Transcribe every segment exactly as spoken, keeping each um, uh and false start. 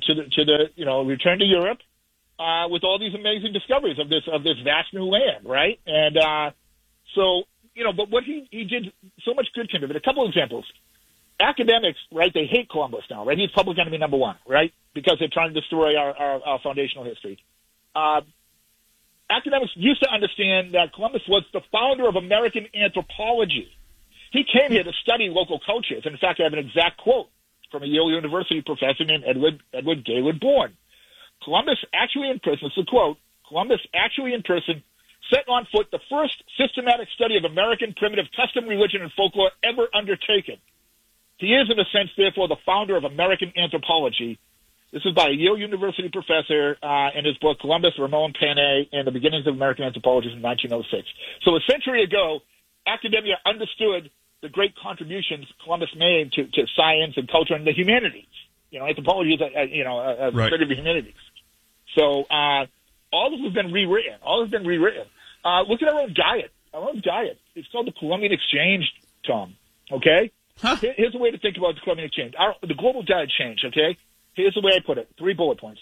to the to the you know return to Europe uh, with all these amazing discoveries of this of this vast new land, right? And uh, so you know, but what he he did so much good came of it. A couple examples. Academics, right? They hate Columbus now, right? He's public enemy number one, right? Because they're trying to destroy our, our, our foundational history. Uh, academics used to understand that Columbus was the founder of American anthropology. He came here to study local cultures. And in fact, I have an exact quote from a Yale University professor named Edward, Edward Gaylord Bourne. Columbus actually in person, it's a quote, Columbus actually in person set on foot the first systematic study of American primitive custom, religion, and folklore ever undertaken. He is, in a sense, therefore, the founder of American anthropology. This is by a Yale University professor uh, in his book, Columbus, Ramon Panay, and the Beginnings of American Anthropology in nineteen oh six. So a century ago, academia understood the great contributions Columbus made to, to science and culture and the humanities. You know, anthropology is, a, a, you know, a, a right. study of the humanities. So uh, all this has been rewritten. All has been rewritten. Uh, look at our own diet. Our own diet. It's called the Columbian Exchange, Tom. Okay? Huh? Here's a way to think about the Columbian Exchange. Our, the global diet change, okay? Here's the way I put it. Three bullet points.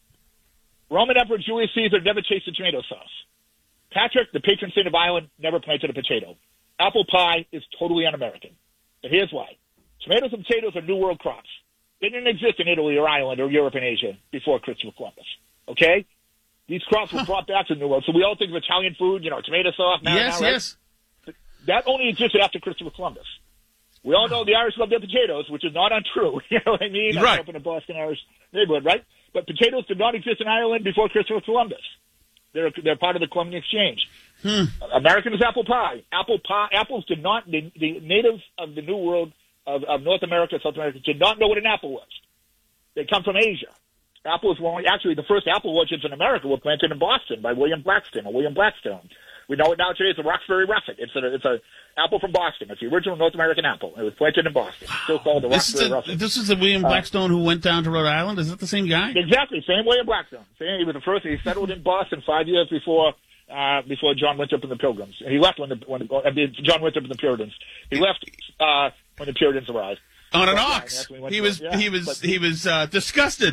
Roman Emperor Julius Caesar never tasted tomato sauce. Patrick, the patron saint of Ireland, never planted a potato. Apple pie is totally un-American. And here's why. Tomatoes and potatoes are New World crops. They didn't exist in Italy or Ireland or Europe and Asia before Christopher Columbus. Okay? These crops were huh. brought back to the New World. So we all think of Italian food, you know, tomato sauce. Marinara, yes, right? yes. That only existed after Christopher Columbus. We all know the Irish love their potatoes, which is not untrue. You know what I mean? I right. grew up in a Boston Irish neighborhood, right? But potatoes did not exist in Ireland before Christopher Columbus. They're they're part of the Columbian Exchange. Hmm. American is apple pie. Apple pie. Apples did not. The, the natives of the New World of, of North America, South America, did not know what an apple was. They come from Asia. Apples were actually the first apple orchards in America were planted in Boston by William Blackstone or William Blackstone. We know it now today. It's a Roxbury Russet. It's a it's a apple from Boston. It's the original North American apple. It was planted in Boston. Wow. Still called the this Roxbury is the, Russet. This is the William Blackstone uh, who went down to Rhode Island. Is that the same guy? Exactly, same William Blackstone. Same, he was the first. He settled in Boston five years before uh, before John Winthrop and the Pilgrims. He left when the when uh, John Winthrop and the Puritans. He left uh, when the Puritans arrived. On an ox. He, he was yeah, he was he was uh, disgusted.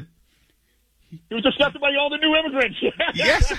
He was disgusted by all the new immigrants. Yes.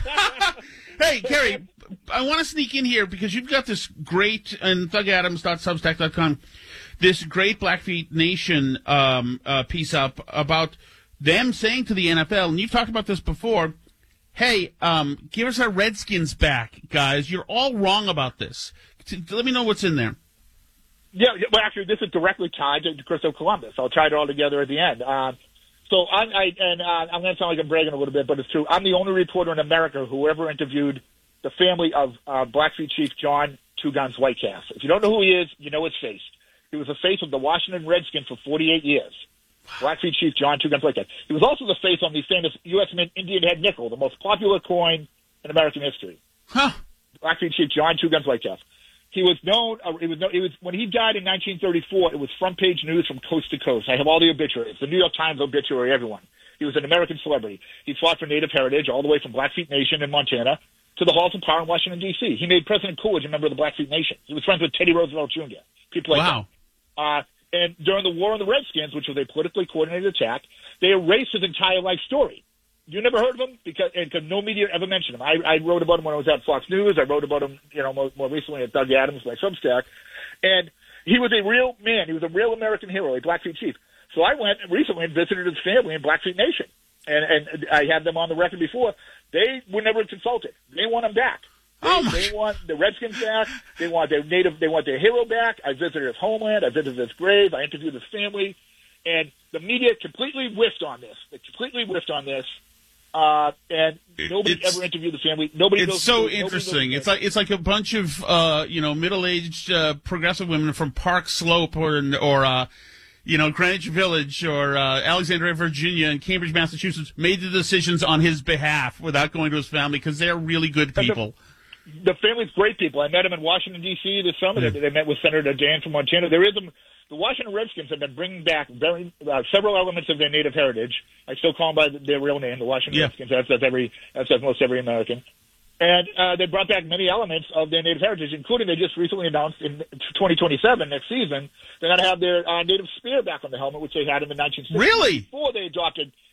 Hey, Kerry, I want to sneak in here because you've got this great, and thug adams dot substack dot com, this great Blackfeet Nation um, uh, piece up about them saying to the N F L, and you've talked about this before, hey, um, give us our Redskins back, guys. You're all wrong about this. Let me know what's in there. Yeah, well, actually, this is directly tied to Christopher Columbus. I'll tie it all together at the end. Uh, So I'm, I, and uh, I'm going to sound like I'm bragging a little bit, but it's true. I'm the only reporter in America who ever interviewed the family of uh, Blackfeet Chief John Two Guns Whitecalf. If you don't know who he is, you know his face. He was the face of the Washington Redskins for forty-eight years. Blackfeet Chief John Two Guns Whitecalf. He was also the face on the famous U S Mint Indian head nickel, the most popular coin in American history. Huh. Blackfeet Chief John Two Guns Whitecalf. He was known. Uh, it was. It was when he died in nineteen thirty-four. It was front page news from coast to coast. I have all the obituaries. The New York Times obituary. Everyone. He was an American celebrity. He fought for Native heritage all the way from Blackfeet Nation in Montana to the halls of power in Washington D C. He made President Coolidge a member of the Blackfeet Nation. He was friends with Teddy Roosevelt Junior People like wow. that. Uh, and during the War on the Redskins, which was a politically coordinated attack, they erased his entire life story. You never heard of him because, because no media ever mentioned him. I, I wrote about him when I was at Fox News. I wrote about him, you know, more, more recently at Doug Adams, my Substack. And he was a real man. He was a real American hero, a Blackfeet chief. So I went recently and visited his family in Blackfeet Nation. And, and I had them on the record before. They were never consulted. They want him back. They, oh they want the Redskins back. They want their native. They want their hero back. I visited his homeland. I visited his grave. I interviewed his family. And the media completely whiffed on this. They completely whiffed on this. Uh, and nobody it's, ever interviewed the family. Nobody. It's knows, so nobody interesting. Knows it's like it's like a bunch of uh, you know middle-aged uh, progressive women from Park Slope or or uh, you know Greenwich Village or uh, Alexandria, Virginia, and Cambridge, Massachusetts made the decisions on his behalf without going to his family because they're really good people. The, the family's great people. I met him in Washington D C this summer. Mm. They, they met with Senator Dan from Montana. There is a The Washington Redskins have been bringing back very uh, several elements of their native heritage. I still call them by their real name, the Washington yeah. Redskins. That's, that's every that's most every American. And uh, they brought back many elements of their native heritage, including they just recently announced in twenty twenty-seven, next season, they're going to have their uh, native spear back on the helmet, which they had in the nineteen sixties. Really? Before they adopted